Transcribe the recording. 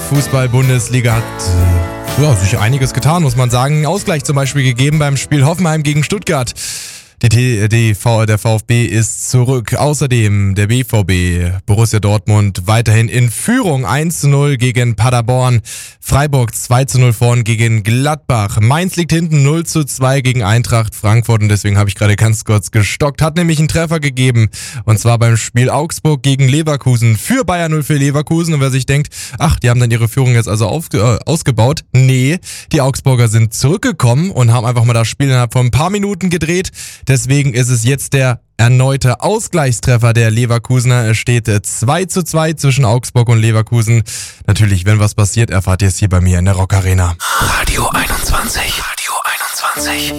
Fußball-Bundesliga hat sich einiges getan, muss man sagen. Ausgleich zum Beispiel gegeben beim Spiel Hoffenheim gegen Stuttgart. Der VfB ist zurück. Außerdem der BVB, Borussia Dortmund weiterhin in Führung. 1:0 gegen Paderborn. Freiburg 2:0 vorn gegen Gladbach. Mainz liegt hinten 0:2 gegen Eintracht Frankfurt. Und deswegen habe ich gerade ganz kurz gestockt. Hat nämlich einen Treffer gegeben. Und zwar beim Spiel Augsburg gegen Leverkusen. Für Bayer 04 Leverkusen. Und wer sich denkt, die haben dann ihre Führung jetzt also ausgebaut. Nee, die Augsburger sind zurückgekommen und haben einfach mal das Spiel innerhalb von ein paar Minuten gedreht. Deswegen ist es jetzt der erneute Ausgleichstreffer der Leverkusener. Es steht 2:2 zwischen Augsburg und Leverkusen. Natürlich, wenn was passiert, erfahrt ihr es hier bei mir in der Rock Arena. Radio 21. Radio 21.